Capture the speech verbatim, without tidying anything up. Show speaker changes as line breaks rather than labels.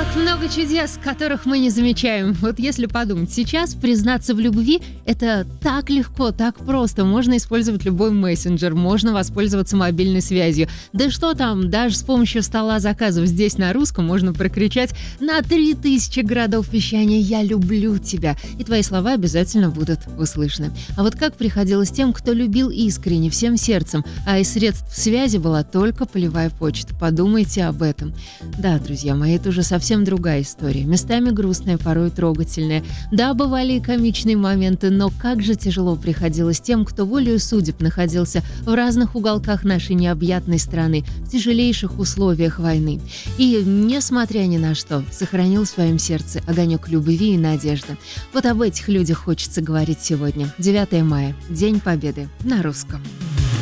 Как много чудес, которых мы не замечаем. Вот если подумать, сейчас признаться в любви – это так легко, так просто. Можно использовать любой мессенджер, можно воспользоваться мобильной связью. Да что там, даже с помощью стола заказов здесь на русском можно прокричать на три тысячи городов вещания «Я люблю тебя», и твои слова обязательно будут услышаны. А вот как приходилось тем, кто любил искренне, всем сердцем, а из средств связи была только полевая почта. Подумайте об этом. Да, друзья мои, это уже совсем другая история. Местами грустная, порой трогательная. Да, бывали и комичные моменты, но как же тяжело приходилось тем, кто волею судеб находился в разных уголках нашей необъятной страны, в тяжелейших условиях войны. И, несмотря ни на что, сохранил в своем сердце огонек любви и надежды. Вот об этих людях хочется говорить сегодня. девятое мая. День Победы на русском.